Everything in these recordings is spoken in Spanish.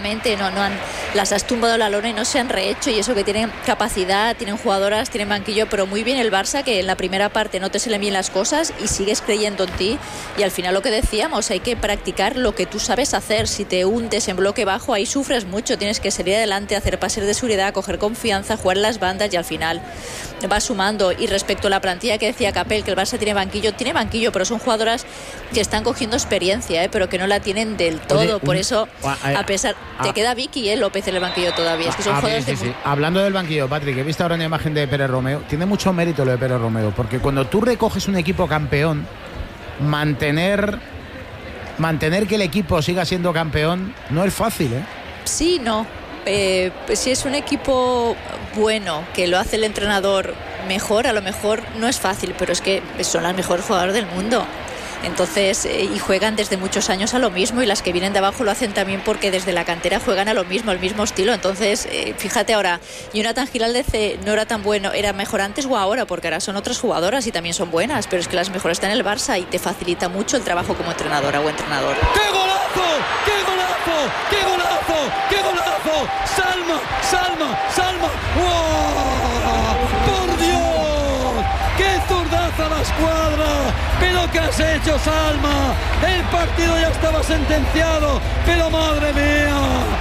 físicamente las has tumbado la lona y no se han rehecho, y eso que tienen capacidad, tienen jugadoras, tienen banquillo, pero muy bien el Barça, que en la primera parte no te se le bien las cosas y sigues creyendo en ti, y al final lo que decíamos, hay que practicar lo que tú sabes hacer. Si te hundes en bloque bajo, ahí sufres mucho, tienes que salir adelante, hacer pases de seguridad, coger confianza, jugar en las bandas, y al final va sumando. Y respecto a la plantilla que decía Capel, que el Barça tiene banquillo, pero son jugadoras que están cogiendo experiencia, pero que no la tienen del todo. Oye, por eso, a pesar, te queda Vicky López en el banquillo todavía. Es que son jugadores sí. Hablando del banquillo, Patrick, he visto ahora una imagen de Pérez Romeo. Tiene mucho mérito lo de Pérez Romeo, porque cuando tú recoges un equipo campeón, mantener que el equipo siga siendo campeón no es fácil, ¿eh? Sí, no. Pues si es un equipo bueno, que lo hace el entrenador mejor, a lo mejor no es fácil, pero es que son las mejores jugadoras del mundo. Entonces, y juegan desde muchos años a lo mismo, y las que vienen de abajo lo hacen también porque desde la cantera juegan a lo mismo, al mismo estilo. Entonces, fíjate ahora, Jonathan Giraldez no era tan bueno, era mejor antes o ahora, porque ahora son otras jugadoras y también son buenas, pero es que las mejores están en el Barça y te facilita mucho el trabajo como entrenadora o entrenador. ¡Qué golazo! ¡Qué golazo! ¡Qué golazo! ¡Qué golazo! ¡Salma! ¡Wow! ¡Por Dios! ¡Qué zurdaza la escuadra! ¿Pero qué has hecho, Salma? El partido ya estaba sentenciado, pero ¡madre mía!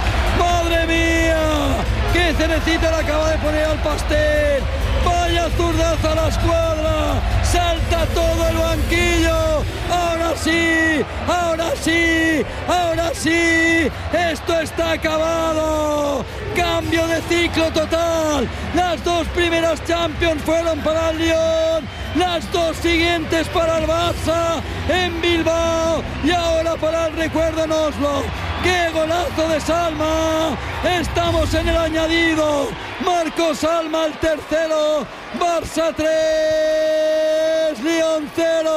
¡Qué cerecita le acaba de poner al pastel! ¡Vaya zurdaza a la escuadra! ¡Salta todo el banquillo! ¡Ahora sí! ¡Esto está acabado! ¡Cambio de ciclo total! Las dos primeras Champions fueron para el Lyon, las dos siguientes para el Barça en Bilbao, y ahora para el recuerdo en Oslo. ¡Qué golazo de Salma! Estamos en el añadido. Marco Salma el tercero. Barça 3, Lyon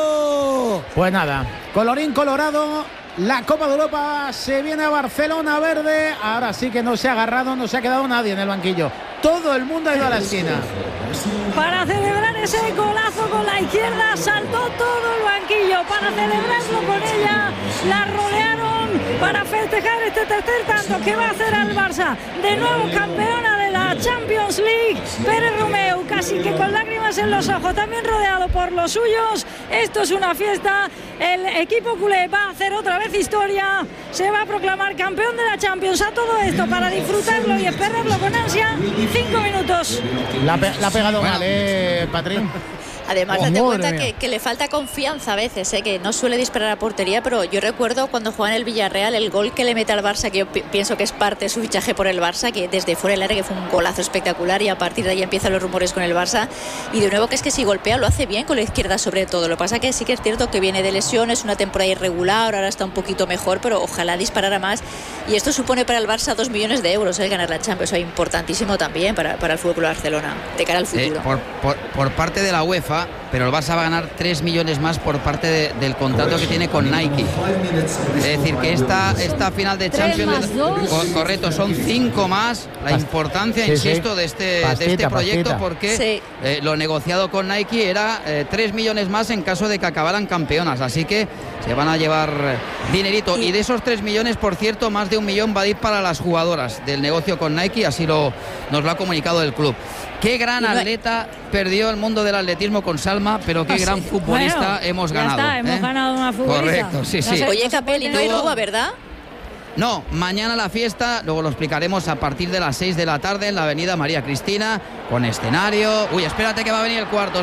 0. Pues nada, colorín colorado, la Copa de Europa se viene a Barcelona verde. Ahora sí que no se ha agarrado, no se ha quedado nadie en el banquillo. Todo el mundo ha ido a la esquina. Para celebrar ese golazo con la izquierda, saltó todo el banquillo para celebrarlo con ella. La rodearon para festejar este tercer tanto que va a hacer al Barça. De nuevo campeona de la Champions League. Pérez Romeu casi que con lágrimas en los ojos, también rodeado por los suyos. Esto es una fiesta. El equipo culé va a hacer otra vez historia. Se va a proclamar campeón de la Champions. A todo esto para disfrutarlo y esperarlo con ansia. 5 minutos. La ha pegado mal, Patrín. Además, date cuenta que le falta confianza a veces, que no suele disparar a portería, pero yo recuerdo cuando jugaba en el Villarreal el gol que le mete al Barça, que yo pienso que es parte de su fichaje por el Barça, que desde fuera del área, que fue un golazo espectacular, y a partir de ahí empiezan los rumores con el Barça. Y de nuevo, que es que si golpea lo hace bien con la izquierda sobre todo. Lo que pasa que sí que es cierto que viene de lesiones, una temporada irregular, ahora está un poquito mejor, pero ojalá disparara más. Y esto supone para el Barça 2 millones de euros, ganar la Champions, importantísimo también para el Fútbol Barcelona, de cara al futuro. Por parte de la UEFA, pero el Barça va a ganar 3 millones más por parte del contrato que tiene con Nike. Es decir, que esta final de Champions, correcto, son 5 más. La importancia, insisto, de este proyecto, porque lo negociado con Nike era 3 millones más en caso de que acabaran campeonas. Así que se van a llevar dinerito. Y de esos 3 millones, por cierto, más de 1 millón va a ir para las jugadoras del negocio con Nike. Así nos lo ha comunicado el club. Qué gran atleta perdió el mundo del atletismo con Salma, pero qué gran futbolista hemos ganado. Ya está, hemos ganado una futbolista. Correcto, sí. Oye, Capel, y no hay Rúa, ¿verdad? No, mañana la fiesta, luego lo explicaremos a partir de las 6 de la tarde en la avenida María Cristina, con escenario. Uy, espérate que va a venir el cuarto,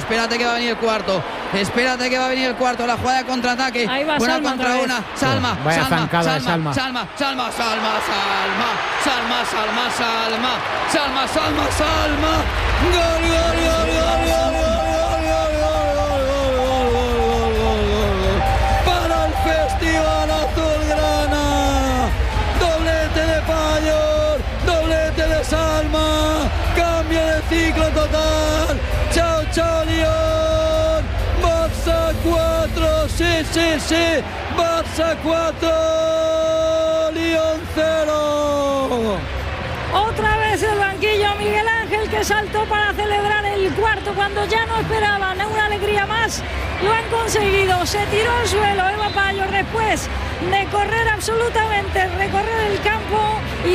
la jugada de contraataque. Ahí va una Salma contra una. Salma. Gol. Para el Festival Azulgrana. Doblete de Fallor, doblete de Salma. Cambio de ciclo total. Chao, Lyon. Barça 4. Sí. Barça 4. Lyon 0. Otra vez el banquillo, Miguel Ángel, que saltó para celebrar el cuarto cuando ya no esperaban una alegría más. Lo han conseguido, se tiró al suelo Eva Pallor después de correr absolutamente, recorrer el campo y